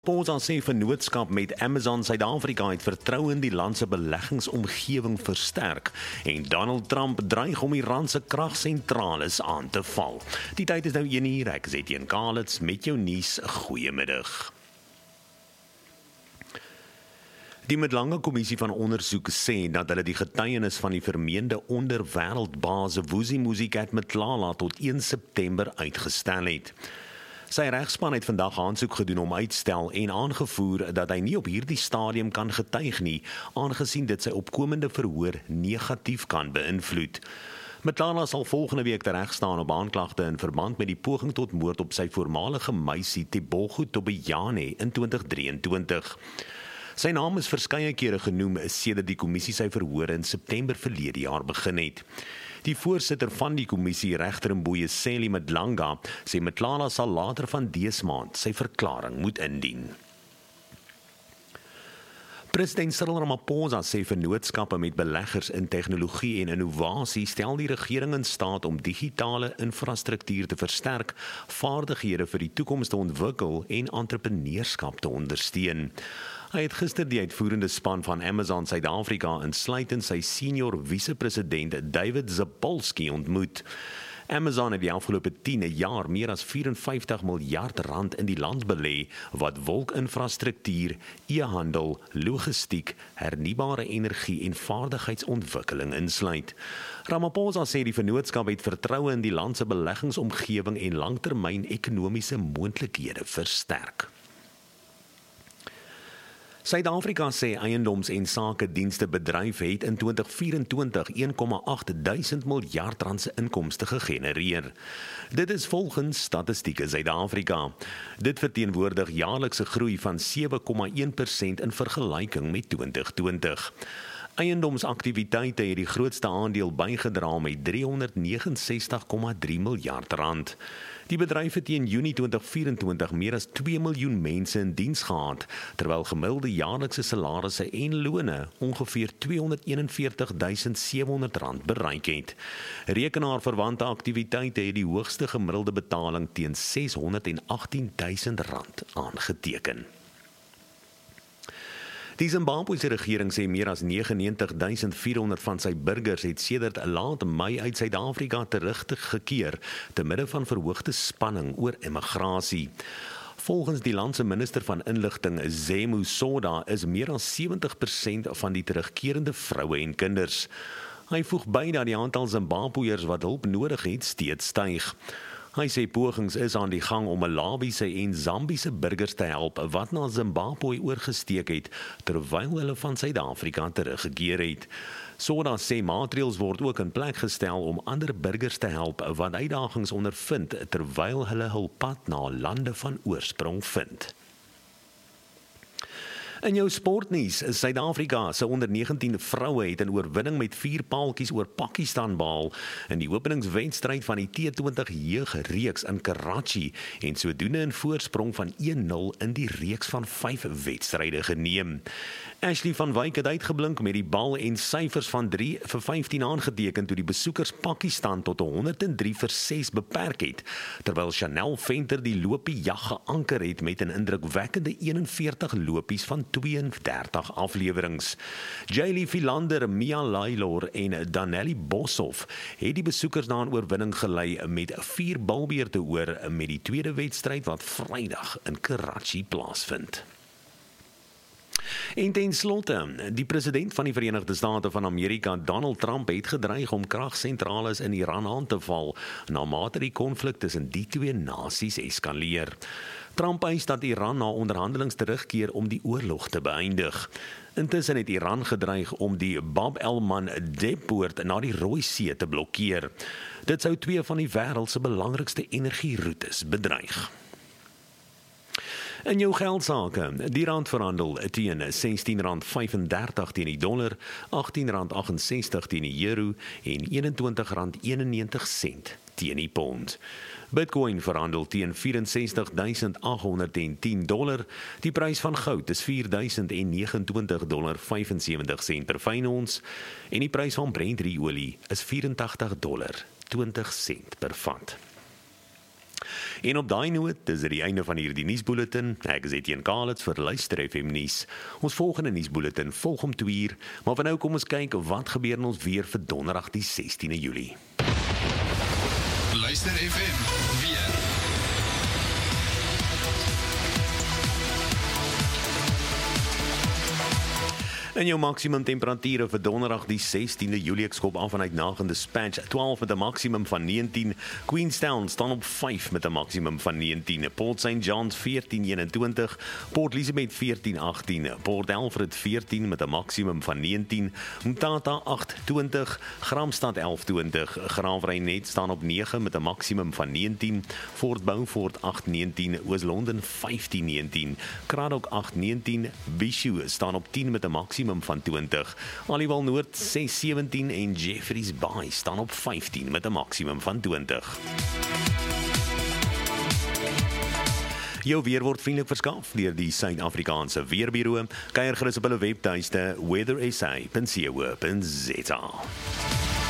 Ramaphosa sê vennootskap met Amazon Suid-Afrika het vertroue in die land se beleggingsomgewing versterk en Donald Trump dreig om Iran se kragsentrales aan te val. Die tyd is nou 1:00, ek is Etienne Kalitz met jou nuus. Goeiemiddag. Die Middellange Kommissie van Ondersoek sê dat hulle die getuienis van die vermeende onderwêreldbaas Vusi Musicat Mhlala tot 1 September uitgestel het. Sy regspan het vandag aansoek gedoen om uitstel en aangevoer dat hy nie op hierdie stadium kan getuig nie, aangesien dit sy opkomende verhoor negatief kan beïnvloed. Mhlala sal volgende week teregstaan op aanklagte in verband met die poging tot moord op sy voormalige meisie Tebogo Tobayane in 2023. Sy naam is verskeie kere genoem sedert die kommissie sy verhore in September verlede jaar begin het. Die voorsitter van die kommissie, regter Mbuyiseni Madlanga, sê Mhlala sal later van dese maand sy verklaring moet indien. President Cyril Ramaphosa sê vennootskappe met beleggers in tegnologie en innovasie stel die regering in staat om digitale infrastruktuur te versterk, vaardighede vir die toekoms te ontwikkel en entrepreneurskap te ondersteun. Hy het gister die uitvoerende span van Amazon Suid-Afrika insluitend sy senior vice-president David Zapolsky ontmoet. Amazon het die afgelope 10 jaar meer as 54 miljard rand in die land belê, wat wolkinfrastruktuur, e-handel, logistiek, hernubare energie en vaardigheidsontwikkeling insluit. Ramaphosa sê die vennootskap het vertroue in die land se beleggingsomgewing en langtermyn ekonomiese moontlikhede versterk. Suid-Afrika sê eiendoms- en sakedienstebedryf het in 2024 1,8 duisend miljard rand se inkomste gegenereer. Dit is volgens Statistieke Suid-Afrika. Dit verteenwoordig jaarlikse groei van 7,1% in vergelyking met 2020. Eiendomsaktiwiteite het die grootste aandeel bygedra met 369,3 miljard rand. Die bedryf het teen Junie 2024 meer as 2 miljoen mense in diens gehad, terwyl gemiddelde jaarlikse salarisse en lone ongeveer 241.700 rand bereik het. Rekenaarverwante aktiwiteite het die hoogste gemiddelde betaling teen 618.000 rand aangeteken. Die Zimbabwese regering sê meer as 99.400 van sy burgers het sedert laat Mei uit Suid-Afrika teruggekeer te midde van verhoogde spanning oor immigrasie. Volgens die land se minister van inligting, Zemu Soda, is meer as 70% van die terugkerende vroue en kinders. Hy voeg by dat die aantal Zimbabweërs wat hulp nodig het steeds styg. Hy sê pogings is aan die gang om Malawiese en Zambiese burgers te help wat na Zimbabwe oorgesteek het, terwyl hulle van Suid-Afrika teruggekeer het. Soda sê maatreëls word ook in plek gestel om ander burgers te help wat uitdagings ondervind terwyl hulle hul pad na lande van oorsprong vind. In jou sportnuus, Suid-Afrika se onder 19 vroue het 'n oorwinning met 4 paaltjies oor Pakistan behaal in die openingswedstryd van die T20 jeugreeks in Karachi en sodoende in voorsprong van 1-0 in die reeks van 5 wedstryde geneem. Ashley van Wyk het uitgeblink met die bal en syfers van 3 vir 15 aangeteken toe die besoekers Pakistan tot 103 vir 6 beperk het, terwyl Chanel Venter die lopie jag geanker het met 'n indrukwekkende 41 lopies van 32 afleweringe. Jaylee Philander, Mia Lailor en Danelli Boshoff het die besoekers na 'n oorwinning gelei met 4 balbeurte oor met die tweede wedstryd wat Vrydag in Karachi plaasvind. En ten slotte, die president van die Verenigde State van Amerika, Donald Trump, het gedreig om kragsentrales in Iran aan te val, naarmate die konflik tussen die twee nasies eskaleer. Trump eis dat Iran na onderhandelings terugkeer om die oorlog te beëindig. Intussen het Iran gedreig om die Bab el-Mandeb-poort na die Rooi See te blokkeer. Dit sou 2 van die wêreld se belangrikste energieroetes bedreig. In jou geldsaake, die rand verhandel teen R16.35 teen die dollar, R18.68 teen die euro en R21.91 teen die pond. Bitcoin verhandel teen $64,810. Die prys van goud is $4,029,75 per fyn ons en die prys van Brent-olie is $84.20 per vat. En op daai noot is dit die einde van hierdie nuusbulletin. Ek is Etienne Kalitz vir Luister FM nuus. Ons volgende nuusbulletin volg om 2:00, maar vir nou kom ons kyk wat gebeur in ons weer vir Donderdag die 16de Julie. Luister FM weer. En jou maksimum temperature vir Donderdag die 16de Julie, ek skop af vanuit Nag en Dispatch, 12 met 'n maksimum van 19, Queenstown staan op 5 met 'n maksimum van 19, Port St. John's 14:21, Port Elizabeth 14:18, Port Alfred 14 met 'n maksimum van 19, Mtata 8:20, Gramstad 11:20, Graafrenet staan op 9 met 'n maksimum van 19, Fort Beaufort 8:19, Oos-London 15:19, Cradock 8:19, Bishu staan op 10 met 'n maksimum van 20, Aliwal Noord 6:17 en Jeffreys Bay staan op 15 met 'n maksimum van 20. Jou weer word vriendelik verskaf deur die Suid-Afrikaanse Weerbureau. Kyk gerus op hulle webtuiste weathersa.co.za.